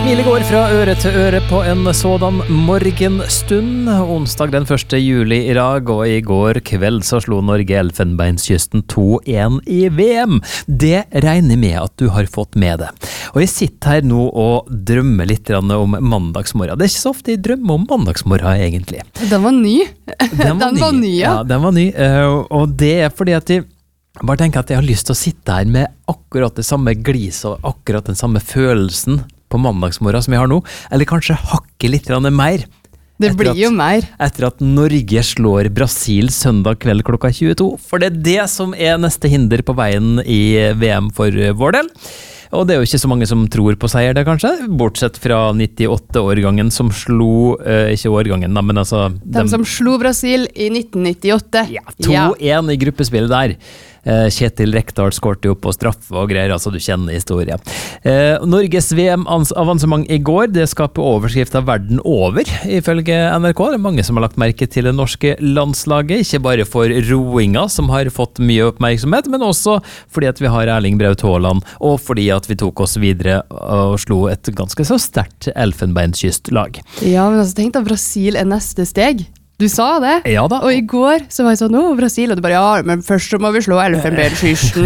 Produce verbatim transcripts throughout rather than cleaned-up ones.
Smil går fra øre til øre på en sådan morgenstund. Onsdag den første juli i dag, og i går kveld så slo Norge Elfenbenskysten to en i V M. Det regner med at du har fått med det. Og jeg sitter her nå og drømmer litt om mandagsmorgen. Det er ikke så ofte jeg drømmer om mandagsmorgen, egentlig. Den var ny. Den var, den ny. var ny, ja. Ja, den var ny. Og det er fordi at jeg bare tenker at jeg har lyst til å sitte her med akkurat det samme glis og akkurat den samme følelsen på mandagsmorgen som jeg har nå, eller kanskje hakke litt mer. Det blir jo mer. Etter at Norge slår Brasil søndag kveld klokka tjueto, for det er det som er neste hinder på veien i V M for vår del. Og det er jo ikke så mange som tror på seier det, kanskje, bortsett fra nittiåtte-årgangen som slo, eh, ikke årgangen da, men altså... De dem, som slo Brasil i nitten nittiåtte. Ja, to en ja. I gruppespillet der. Eh, Kjetil Rekdal skårte opp på straffe og greier, altså du kjenner historien. Eh, Norges V M-avansement i går, det skaper overskrift av verden over, ifølge N R K. Det er mange som har lagt merke til det norske landslaget, ikke bare for roinga som har fått mye oppmerksomhet, men også fordi at vi har Erling Braut Haaland, og fordi at vi tok oss videre og slo et ganske så sterkt elfenbenskystlag. Ja, men altså tenk da, Brasil er neste steg. Du sa det, ja da. Og i går så var jeg sånn, nå Brasil, og du bare, ja, men først så må vi slå Elfenbenskysten.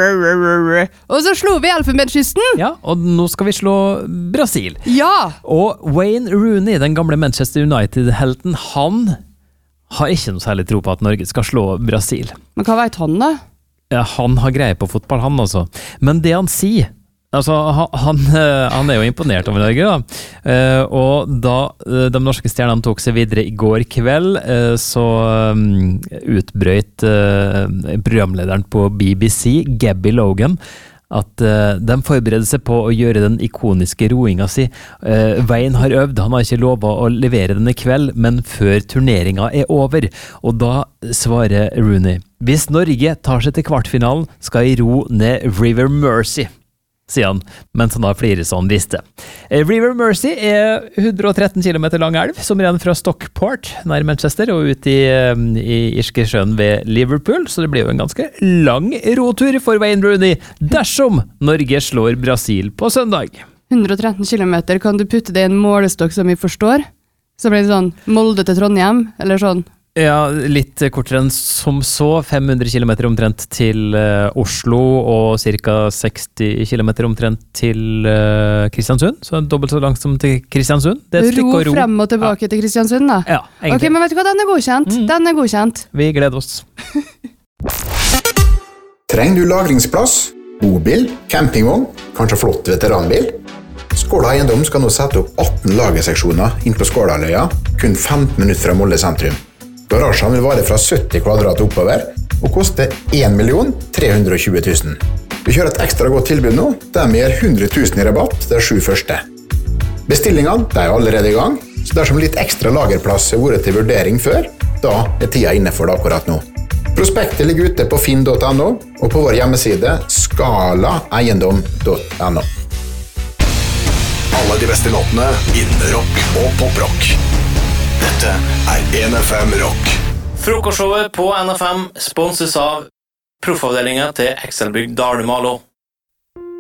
Og så slo vi Elfenbenskysten. Ja, og nå skal vi slå Brasil. Ja. Og Wayne Rooney, den gamle Manchester United-helten, han har ikke noe særlig tro på at Norge skal slå Brasil. Men hva vet han da? Ja, han har greie på fotball, han også. Men det han sier, altså, han, han er jo imponert over Norge, da. Og da de norske stjernene tok seg videre i går kveld, så utbrøt programlederen på B B C, Gabby Logan, at de forbereder seg på å gjøre den ikoniske roinga si. Veien har øvd, han har ikke lovet å levere den i kveld, men før turneringa er over. Og da svarer Rooney, hvis Norge tar seg til kvartfinalen, skal jeg ro ned River Mersey, sier han, mens han har flere sånn visste. River Mersey er hundre og tretten kilometer lang elv, som renner fra Stockport, nær Manchester, og ut i, i irske sjøen ved Liverpool, så det blir jo en ganske lang rotur for Wayne Rooney, dersom Norge slår Brasil på søndag. hundre og tretten kilometer, kan du putte det i en målestokk som vi forstår? Så blir det sånn Molde til Trondheim, eller sånn? Ja, litt kortere enn som så, fem hundre kilometer omtrent til uh, Oslo, og cirka seksti kilometer omtrent til uh, Kristiansund, så dobbelt så langt som til Kristiansund. Det er et stykke å ro. Frem og tilbake ja. Til Kristiansund da? Ja, egentlig. Ok, men vet du hva, den er godkjent. Mm. Den er godkjent. Vi gleder oss. Trenger du lagringsplass? Bobil, campingvogn, kanskje flott veteranbil? Skåla Eiendom skal nå sette opp atten lagerseksjoner inn på Skålaløya, kun femten minutter fra Molde sentrum. Garasjen vil vare fra sytti kvadrat oppover, og koste en million tre hundre og tjue tusen. Vi kjører et ekstra godt tilbud nå, der vi gir hundre tusen i rabatt de sju første. Bestillingene er allerede i gang, så dersom litt ekstra lagerplass har vært til vurdering før, da er tida inne for det akkurat nå. Prospektet ligger ute på finn punktum no, og på vår hjemmeside skala eiendom punktum no. Alle de beste låtene innen rock og poprock. Dette er N F M Rock. Frokostshowet på N F M sponses av proffavdelingen til Excelbygg Dalmalo.